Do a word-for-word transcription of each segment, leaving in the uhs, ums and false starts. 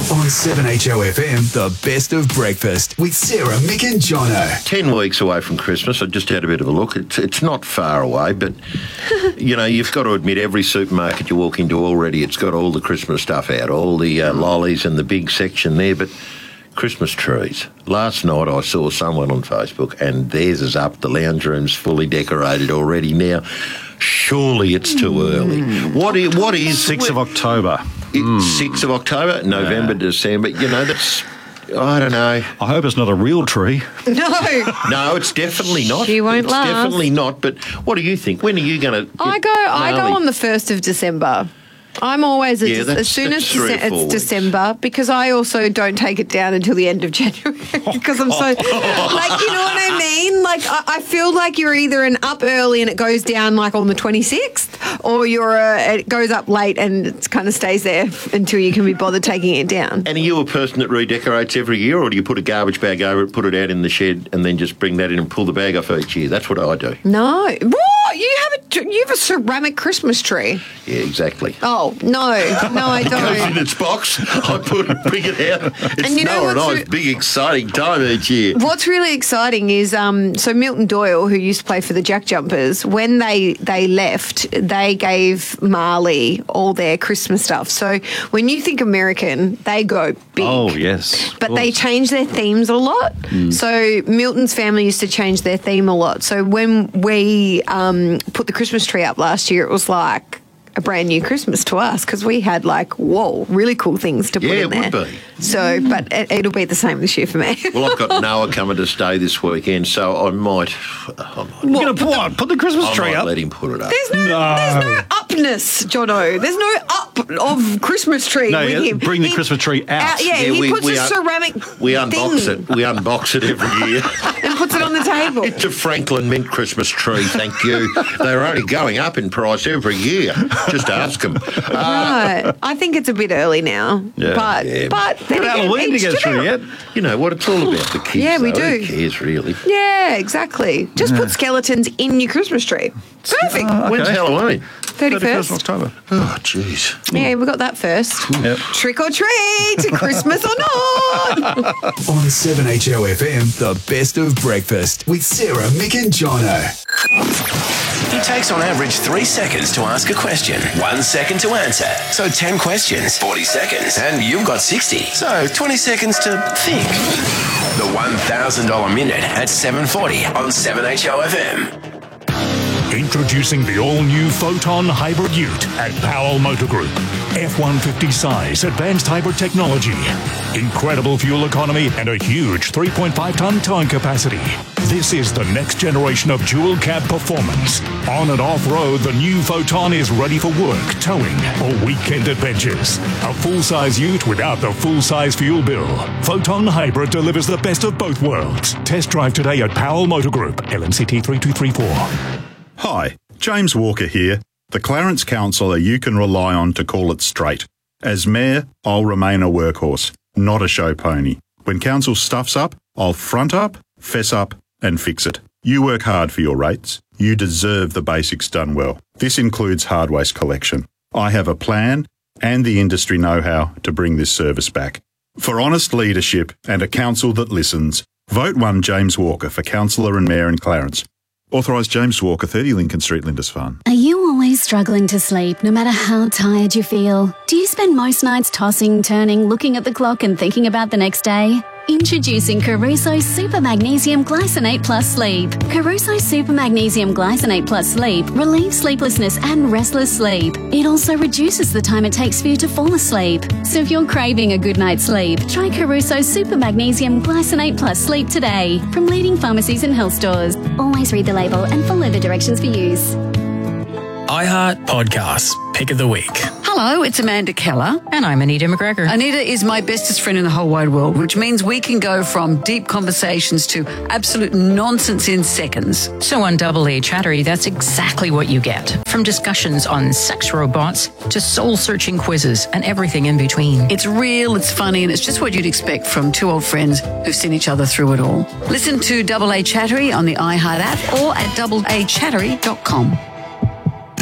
On seven H O F M, the best of breakfast with Sarah, Mick and Jono. Ten weeks away from Christmas. I just had a bit of a look. It's, it's not far away, but, you know, you've got to admit every supermarket you walk into already, it's got all the Christmas stuff out, all the uh, lollies and the big section there, but Christmas trees. Last night I saw someone on Facebook and theirs is up. The lounge room's fully decorated already now. Surely it's too early. What is, what is sixth of October. It, mm. sixth of October, November, yeah. December. You know, that's, I don't know. I hope it's not a real tree. No. No, it's definitely not. She won't it's laugh. definitely not. But what do you think? When are you going to? I go. I go on the first of December. I'm always a, yeah, as soon as Dece- it's December, because I also don't take it down until the end of January because I'm so like, you know what I mean? Like I, I feel like you're either an up early and it goes down like on the twenty-sixth, or you're a, it goes up late and it kind of stays there until you can be bothered taking it down. And are you a person that redecorates every year, or do you put a garbage bag over it, put it out in the shed, and then just bring that in and pull the bag off each year? That's what I do. No, what? You have a you have a ceramic Christmas tree. Yeah, exactly. Oh no, no, I don't. It goes in its box. I put it, bring it out. It's and you know no what's nice, re- big, exciting time each year. What's really exciting is um, so Milton Doyle, who used to play for the Jack Jumpers, when they they left, they gave Marley all their Christmas stuff. So when you think American, they go big. Oh yes, but they change their themes a lot. Mm. So Milton's family used to change their theme a lot. So when we um, put the Christmas tree up last year, it was like a brand new Christmas to us because we had like, whoa, really cool things to put yeah, in there. Yeah, it would be. So, but it, it'll be the same this year for me. Well, I've got Noah coming to stay this weekend, so I might... I might You're going to put, what? Put the Christmas I tree might up? let him put it up. There's no, no. there's no upness, Jono. There's no up of Christmas tree no, with yeah, him. Bring the he, Christmas tree out. out yeah, yeah, he we, puts we a un- ceramic We unbox thing it. We unbox it every year. and puts it on the table. It's a Franklin Mint Christmas tree, thank you. They're only going up in price every year. Just ask them. Uh, right. I think it's a bit early now. Yeah. But, yeah. but then Got again, Halloween to get through yet. You know what? It's all about the kids. Yeah, we though. do. Who cares, really? Yeah, exactly. Just Yeah. put skeletons in your Christmas tree. Perfect. Uh, When's okay. Halloween? thirty-first. of October. Oh, jeez. Yeah, we got that first. Yep. Trick or treat, Christmas or not. On seven H O F M, the best of breakfast with Sarah, Mick and Jono. It takes on average three seconds to ask a question, one second to answer. So ten questions, forty seconds, and you've got sixty. So twenty seconds to think. The one thousand dollars minute at seven forty on seven H O F M. Introducing the all-new Photon Hybrid Ute at Powell Motor Group. F one fifty size, advanced hybrid technology, incredible fuel economy, and a huge three point five ton towing capacity. This is the next generation of dual cab performance. On and off-road, the new Photon is ready for work, towing, or weekend adventures. A full-size ute without the full-size fuel bill. Photon Hybrid delivers the best of both worlds. Test drive today at Powell Motor Group, L N C T three two three four. Hi, James Walker here, the Clarence councillor you can rely on to call it straight. As Mayor, I'll remain a workhorse, not a show pony. When council stuffs up, I'll front up, fess up and fix it. You work hard for your rates. You deserve the basics done well. This includes hard waste collection. I have a plan and the industry know-how to bring this service back. For honest leadership and a council that listens, vote one James Walker for councillor and mayor in Clarence. Authorised James Walker, thirty Lincoln Street, Lindisfarne. Are you always struggling to sleep, no matter how tired you feel? Do you spend most nights tossing, turning, looking at the clock and thinking about the next day? Introducing Caruso Super Magnesium Glycinate Plus Sleep. Caruso Super Magnesium Glycinate Plus Sleep relieves sleeplessness and restless sleep. It also reduces the time it takes for you to fall asleep. So if you're craving a good night's sleep, try Caruso Super Magnesium Glycinate Plus Sleep today from leading pharmacies and health stores. Always read the label and follow the directions for use. iHeart Podcasts, Pick of the Week. Hello, it's Amanda Keller. And I'm Anita McGregor. Anita is my bestest friend in the whole wide world, which means we can go from deep conversations to absolute nonsense in seconds. So on Double A Chattery, that's exactly what you get. From discussions on sex robots to soul-searching quizzes and everything in between. It's real, it's funny, and it's just what you'd expect from two old friends who've seen each other through it all. Listen to Double A Chattery on the iHeart app or at double a chattery dot com. The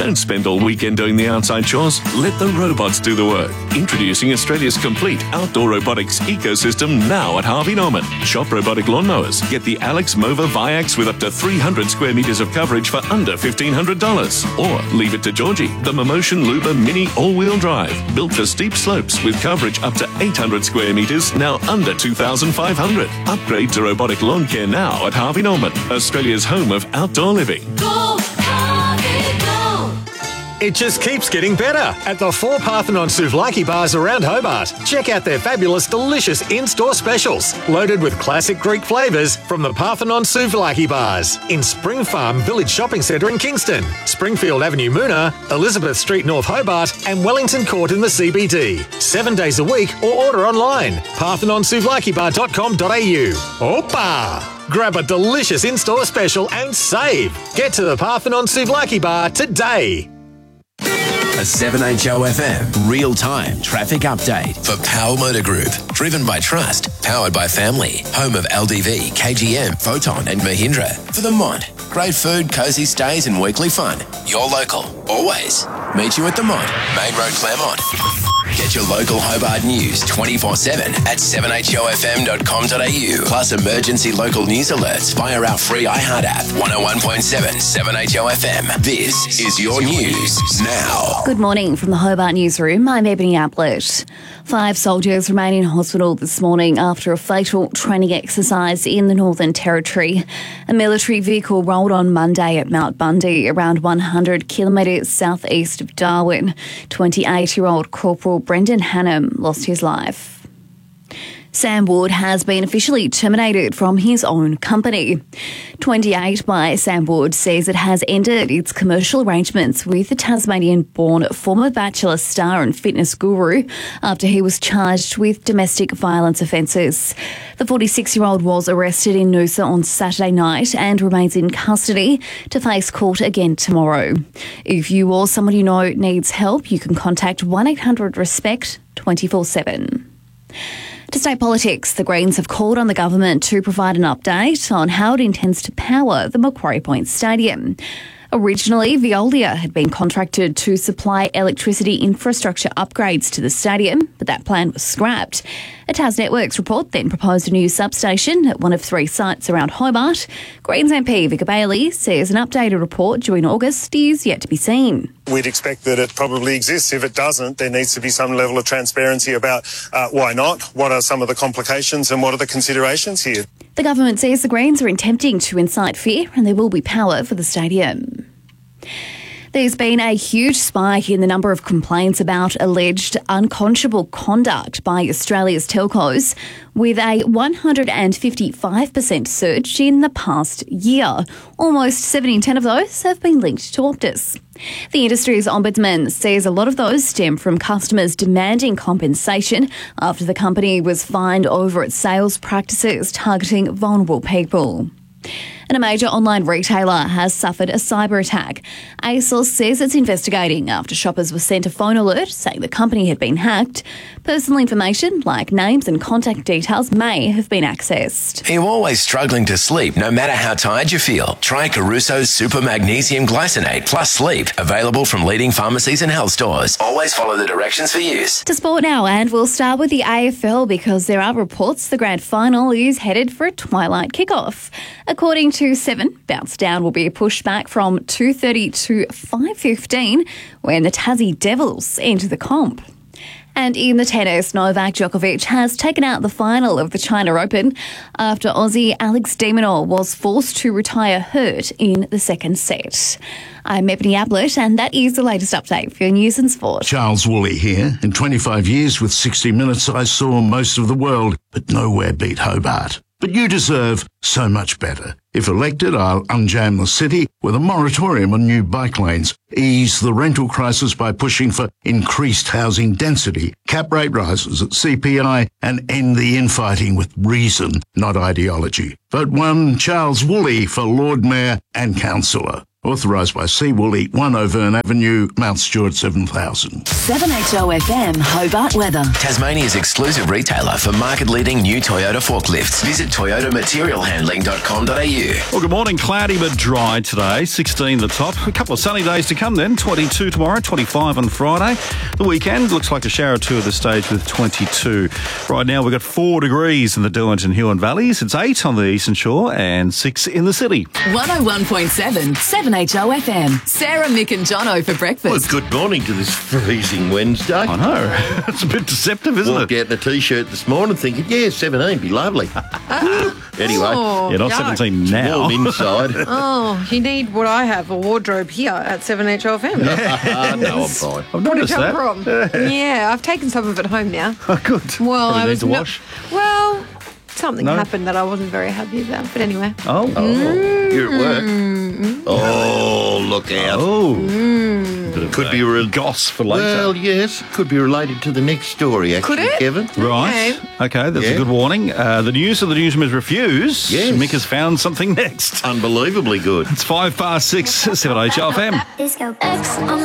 Don't spend all weekend doing the outside chores. Let the robots do the work. Introducing Australia's complete outdoor robotics ecosystem now at Harvey Norman. Shop robotic lawnmowers. Get the Alex Mova Viax with up to three hundred square metres of coverage for under fifteen hundred dollars. Or leave it to Georgie, the Momotion Luba Mini all-wheel drive. Built for steep slopes with coverage up to eight hundred square metres, now under two thousand five hundred. Upgrade to robotic lawn care now at Harvey Norman, Australia's home of outdoor living. Go, Harvey, go. It just keeps getting better at the four Parthenon Souvlaki bars around Hobart. Check out their fabulous, delicious in-store specials, loaded with classic Greek flavours from the Parthenon Souvlaki bars in Spring Farm Village Shopping Centre in Kingston, Springfield Avenue Moona, Elizabeth Street North Hobart and Wellington Court in the C B D. Seven days a week or order online. parthenon souvlaki bar dot com dot a u. Opa! Grab a delicious in-store special and save. Get to the Parthenon Souvlaki bar today. A seven H O F M real-time traffic update for Powell Motor Group. Driven by trust, powered by family. Home of L D V, K G M, Photon and Mahindra. For the Mont. Great food, cosy stays and weekly fun. You're local. Always. Meet you at the Mont. Main Road, Claremont. Get your local Hobart news twenty-four seven at seven h o f m dot com dot a u. Plus emergency local news alerts via our free iHeart app. one oh one point seven seven H O F M. This is your news now. Good morning from the Hobart Newsroom. I'm Ebony Ablett. Five soldiers remain in hospital this morning after a fatal training exercise in the Northern Territory. A military vehicle rolled on Monday at Mount Bundy, around one hundred kilometres southeast of Darwin. twenty-eight-year-old Corporal Brendan Hannam lost his life. Sam Wood has been officially terminated from his own company. twenty-eight by Sam Wood says it has ended its commercial arrangements with the Tasmanian-born former Bachelor star and fitness guru after he was charged with domestic violence offences. The forty-six-year-old was arrested in Noosa on Saturday night and remains in custody to face court again tomorrow. If you or someone you know needs help, you can contact one eight hundred RESPECT twenty-four seven. To state politics, the Greens have called on the government to provide an update on how it intends to power the Macquarie Point Stadium. Originally, Veolia had been contracted to supply electricity infrastructure upgrades to the stadium, but that plan was scrapped. A Tas Networks report then proposed a new substation at one of three sites around Hobart. Greens M P Vicar Bailey says an updated report due in August is yet to be seen. We'd expect that it probably exists. If it doesn't, there needs to be some level of transparency about uh, why not, what are some of the complications and what are the considerations here. The government says the Greens are attempting to incite fear and there will be power for the stadium. There's been a huge spike in the number of complaints about alleged unconscionable conduct by Australia's telcos, with a one hundred fifty-five percent surge in the past year. Almost seven in ten of those have been linked to Optus. The industry's ombudsman says a lot of those stem from customers demanding compensation after the company was fined over its sales practices targeting vulnerable people. And a major online retailer has suffered a cyber attack. ASOS says it's investigating after shoppers were sent a phone alert saying the company had been hacked. Personal information like names and contact details may have been accessed. Are you always struggling to sleep no matter how tired you feel? Try Caruso's Super Magnesium Glycinate Plus Sleep, available from leading pharmacies and health stores. Always follow the directions for use. To sport now, and we'll start with the A F L because there are reports the grand final is headed for a twilight kickoff. According to Seven, Bounce Down will be a pushback from two thirty to five fifteen when the Tassie Devils enter the comp. And in the tennis, Novak Djokovic has taken out the final of the China Open after Aussie Alex de Minaur was forced to retire hurt in the second set. I'm Ebony Ablett, and that is the latest update for your news and sport. Charles Woolley here. In twenty-five years with sixty minutes, I saw most of the world, but nowhere beat Hobart. But you deserve so much better. If elected, I'll unjam the city with a moratorium on new bike lanes, ease the rental crisis by pushing for increased housing density, cap rate rises at C P I, and end the infighting with reason, not ideology. Vote one Charles Woolley for Lord Mayor and Councillor. Authorised by Seawoolly, one O'Verne Avenue, Mount Stewart seven thousand. seven H O F M Hobart weather. Tasmania's exclusive retailer for market-leading new Toyota forklifts. Visit toyota material handling dot com dot a u. Well, good morning. Cloudy but dry today. sixteen the top. A couple of sunny days to come then. twenty-two tomorrow, twenty-five on Friday. The weekend looks like a shower or two at the stage with twenty-two. Right now we've got four degrees in the Derwent and Huon Valleys. It's eight on the Eastern Shore and six in the city. one oh one point seven, seven H O F M. Sarah, Mick and Jono for breakfast. Well, good morning to this freezing Wednesday. I know. It's a bit deceptive, isn't Walked it? out in a T-shirt this morning thinking, yeah, seventeen, be lovely. Anyway. Oh, yeah, not yuck. seventeen now. Warm inside. Oh, you need what I have, a wardrobe here at seven H O F M. No, I'm fine. I've Where'd it noticed come that. from? Yeah, I've taken some of it home now. Oh, good. Well, Probably I need was to no- wash. well, something No? happened that I wasn't very happy about. But anyway. Oh. Oh, you're at work. Mm-hmm. Oh, look out. Oh. Mm. Could be re- goss for later. Well, yes, could be related to the next story, actually, Could it? Kevin. Right. Okay, that's Yeah. a good warning. Uh, the news of the newsrooms refuse. Yes. Mick has found something next. Unbelievably good. It's five past six, seven H O F M. Disco X on